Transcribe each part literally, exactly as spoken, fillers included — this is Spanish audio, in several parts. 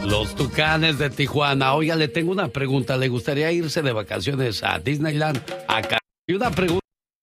Los Tucanes de Tijuana. Oiga, le tengo una pregunta. ¿Le gustaría irse de vacaciones a Disneyland? Acá. Y una pregunta.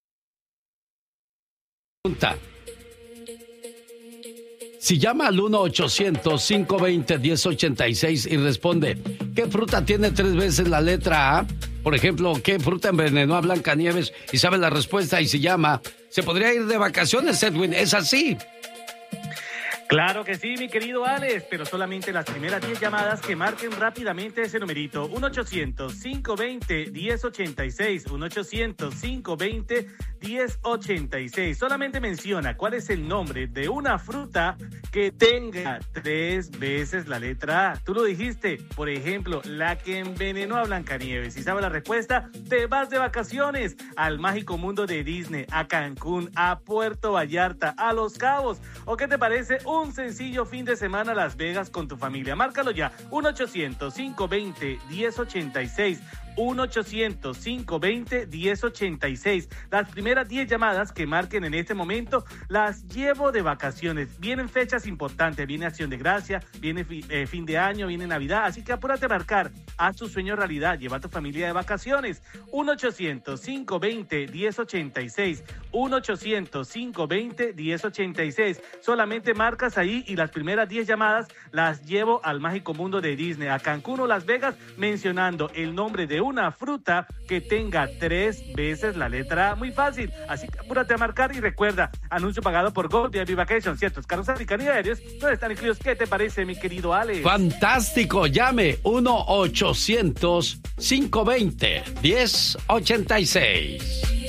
Si llama al uno ochocientos, cinco veinte, diez ochenta y seis y responde, ¿qué fruta tiene tres veces la letra A? Por ejemplo, ¿qué fruta envenenó a Blancanieves? Y sabe la respuesta y se llama, ¿se podría ir de vacaciones, Edwin? ¿Es así? Claro que sí, mi querido Alex, pero solamente las primeras diez llamadas que marquen rápidamente ese numerito. uno ochocientos, cinco veinte, diez ochenta y seis. uno ochocientos, cinco veinte, diez ochenta y seis. Solamente menciona cuál es el nombre de una fruta que tenga tres veces la letra A. Tú lo dijiste, por ejemplo, la que envenenó a Blancanieves. Si sabes la respuesta, te vas de vacaciones al mágico mundo de Disney, a Cancún, a Puerto Vallarta, a Los Cabos. ¿O qué te parece un sencillo fin de semana a Las Vegas con tu familia? Márcalo ya, uno ochocientos, cinco veinte, diez ochenta y seis. uno ochocientos, cinco veinte, diez ochenta y seis. Las primeras diez llamadas que marquen en este momento las llevo de vacaciones. Vienen fechas importantes, viene Acción de Gracia, viene fi, eh, fin de año, viene Navidad, así que apúrate a marcar, haz tu sueño realidad, lleva a tu familia de vacaciones. uno ochocientos, cinco veinte, diez ochenta y seis. uno ochocientos, cinco veinte, diez ochenta y seis. Solamente marcas ahí y las primeras diez llamadas las llevo al mágico mundo de Disney, a Cancún o Las Vegas, mencionando el nombre de una fruta que tenga tres veces la letra A. Muy fácil, así que apúrate a marcar y recuerda, anuncio pagado por Gold V I P Vacation. Ciertos carros americanos y aéreos no están incluidos. ¿Qué te parece, mi querido Alex? Fantástico, llame uno ochocientos, cinco veinte, diez ochenta y seis.